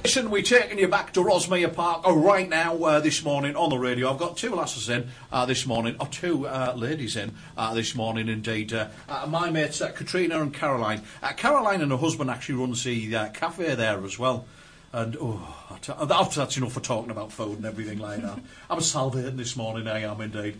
Listen, we're taking you back to Rosmere Park right now this morning on the radio. I've got two lasses in this morning, or two ladies in this morning indeed. My mates Katrina and Caroline. Caroline and her husband actually runs the cafe there as well. And, that's enough for talking about food and everything like that. I'm salivating this morning, I am indeed.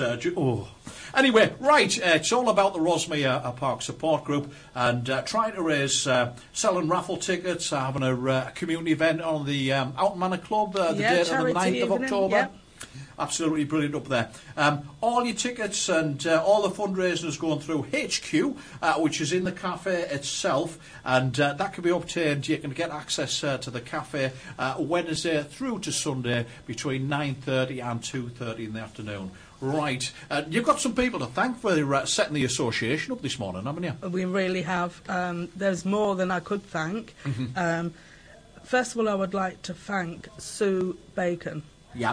Anyway, right, it's all about the Rosmere Park Support Group and trying to raise, selling raffle tickets, having a community event on the Out Manor Club, the date on the 9th of October. Yep. Absolutely brilliant up there. All your tickets and all the fundraising is going through HQ, which is in the cafe itself, and that can be obtained. You can get access to the cafe Wednesday through to Sunday between 9:30 and 2:30 in the afternoon. Right. You've got some people to thank for setting the association up this morning, haven't you? We really have. There's more than I could thank. Mm-hmm. First of all, I would like to thank Sue Bacon. Yeah.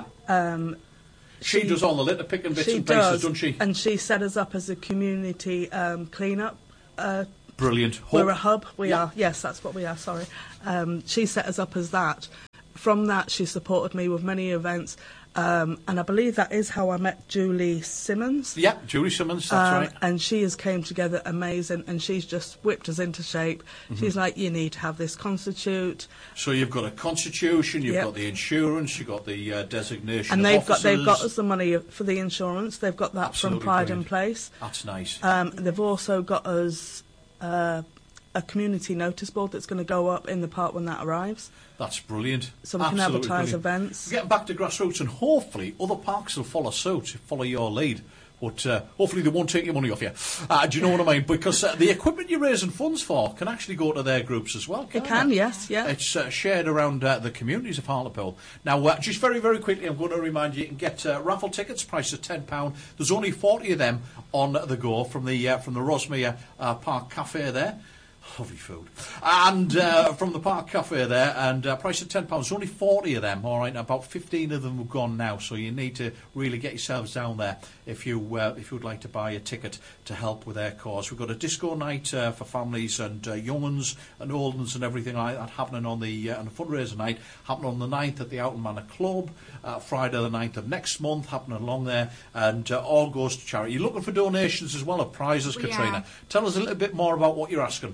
She does all the litter picking bits and pieces, doesn't she? And she set us up as a community clean-up. Brilliant. We're a hub. We are. Yes, that's what we are, sorry. She set us up as that. From that, she supported me with many events. And I believe that is how I met Julie Simmons. Yeah, Julie Simmons, that's right. And she has came together amazing, and she's just whipped us into shape. Mm-hmm. She's like, you need to have this constitute. So you've got a constitution, you've got the insurance, you've got the designation and of officers. they've got us the money for the insurance. They've got that Absolutely from Pride brilliant. in Place. That's nice. They've also got us a community notice board that's going to go up in the park when that arrives. That's brilliant. So we can advertise events. Getting back to grassroots, and hopefully other parks will follow suit, follow your lead. But hopefully they won't take your money off you. Do you know what I mean? Because the equipment you're raising funds for can actually go to their groups as well. It can, yes, yeah. It's shared around the communities of Hartlepool. Now, just very, very quickly, I'm going to remind you can get raffle tickets, price of £10. There's only 40 of them on the go from the Rosmere Park Cafe there. Lovely food. And from the Park Cafe there, and price of £10. There's only 40 of them, all right. About 15 of them have gone now, so you need to really get yourselves down there if you would like to buy a ticket to help with their cause. We've got a disco night for families and young uns and old uns and everything like that happening on the fundraiser night, happening on the 9th at the Out Manor Club, Friday the 9th of next month, happening along there, and all goes to charity. You're looking for donations as well of prizes, Katrina. Tell us a little bit more about what you're asking.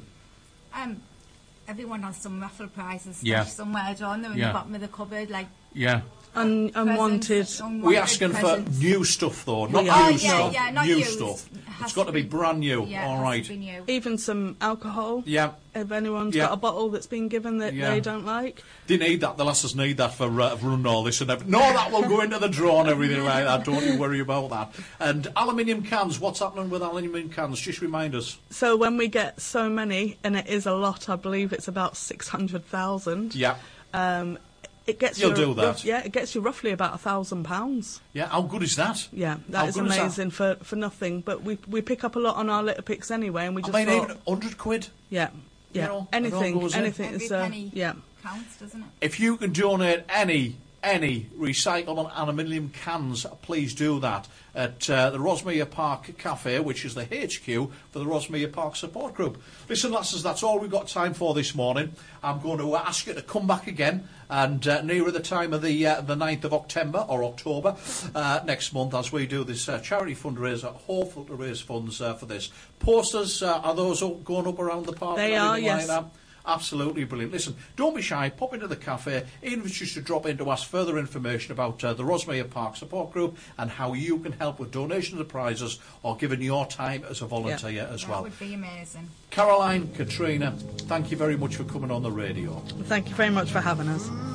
Everyone has some raffle prizes somewhere, John. They're in the bottom of the cupboard, like unwanted. We're asking presents. For new stuff, though, not used stuff. Not new used. Stuff. It's got to be brand new. Yeah, all right. Even some alcohol. Yeah. If anyone's got a bottle that's been given that they don't like. They need that. The lasses need that for running all this and everything. No, that will go into the draw and everything like that. Don't you worry about that. And aluminium cans. What's happening with aluminium cans? Just remind us. So when we get so many, and it is a lot, I believe it's about 600,000. Yeah. It gets You'll do that. It gets you roughly about £1,000. Yeah, how good is that? Yeah, that is amazing for nothing. But we pick up a lot on our litter picks anyway, and we just even £100. Yeah, yeah. You know, anything is penny counts, doesn't it? If you can donate any recyclable aluminium cans, please do that at the Rosmere Park Cafe, which is the HQ for the Rosmere Park Support Group. Listen, lasses, that's all we've got time for this morning. I'm going to ask you to come back again, and nearer the time of the 9th of October next month, as we do this charity fundraiser, hopeful to raise funds for this. Posters, are those going up around the park? They are, yes. Like that? Absolutely brilliant. Listen, don't be shy, pop into the cafe, even if it's just to drop in to ask further information about the Rosmere Park Support Group and how you can help with donations of prizes or giving your time as a volunteer as well. That would be amazing. Caroline, Katrina, thank you very much for coming on the radio. Thank you very much for having us.